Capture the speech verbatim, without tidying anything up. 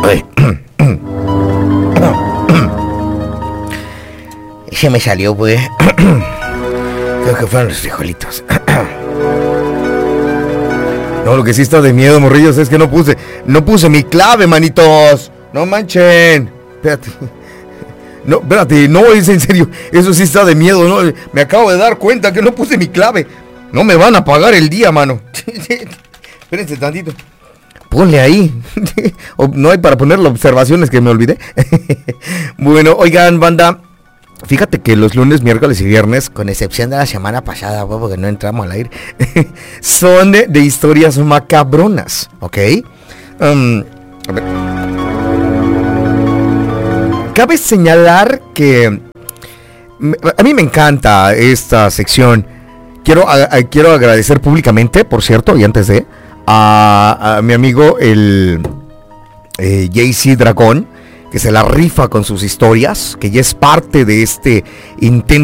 Ay. Se me salió, pues. Creo que fueron los frijolitos. No, lo que sí está de miedo, morrillos, es que no puse, no puse mi clave, manitos. No manchen. Espérate. No, espérate, no, es en serio. Eso sí está de miedo, ¿no? Me acabo de dar cuenta que no puse mi clave. No me van a pagar el día, mano. Espérense tantito. Ponle ahí. No hay para poner las observaciones que me olvidé. Bueno, oigan, banda. Fíjate que los lunes, miércoles y viernes, con excepción de la semana pasada, porque no entramos al aire, son de, de historias macabronas, ¿ok? Um, a ver. Cabe señalar que me, a mí me encanta esta sección. Quiero, a, a, quiero agradecer públicamente, por cierto, y antes de, a, a mi amigo el eh, J C Dragón, que se la rifa con sus historias, que ya es parte de este intento